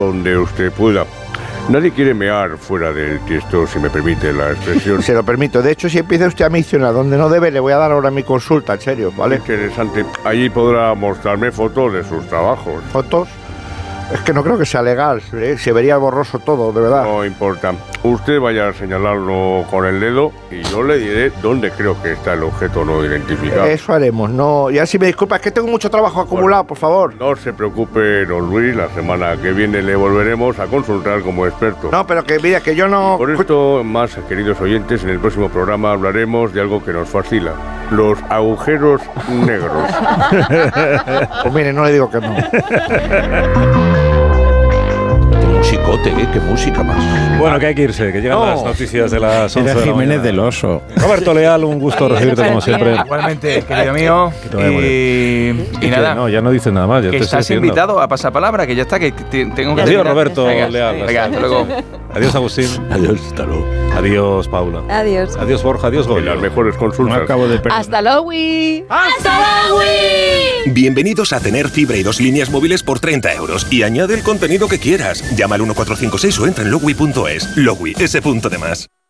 donde usted pueda. Nadie quiere mear fuera del tiesto, si me permite la expresión. Se lo permito. De hecho, si empieza usted a misionar donde no debe, le voy a dar ahora mi consulta, en serio, ¿vale? Interesante. Allí podrá mostrarme fotos de sus trabajos. ¿Fotos? Es que no creo que sea legal, ¿eh? Se vería borroso todo, de verdad. No importa. Usted vaya a señalarlo con el dedo y yo le diré dónde creo que está el objeto no identificado. Eso haremos, no. Ya si me disculpa, es que tengo mucho trabajo acumulado, por favor. No se preocupe, don Luis, la semana que viene le volveremos a consultar como experto. No, pero que mira, que yo no... Por esto, más queridos oyentes, en el próximo programa hablaremos de algo que nos fascina. Los agujeros negros. Pues mire, no le digo que no. Musicote, ¿eh? Qué música más. Bueno, que hay que irse, que llegan las noticias de las 11 de la Jiménez mañana. del Oso. Roberto Leal, un gusto recibirte como siempre. Igualmente, querido mío. Y nada. No, ya no dices nada más. Ya que te estoy estás diciendo. invitado a pasapalabra, que ya está, que tengo que Adiós, terminar. Roberto Venga, Leal. Venga, hasta luego. Adiós, Agustín. Adiós, hasta luego. Adiós, Paula. Adiós. Adiós, Borja. Adiós, En Goyo. las mejores consultas. No acabo de perder. ¡Hasta luego! Bienvenidos a tener fibra y 2 líneas móviles por 30 euros y añade el contenido que quieras. Llama al 1456 o entra en logwi.es. Logwi, ese punto de más.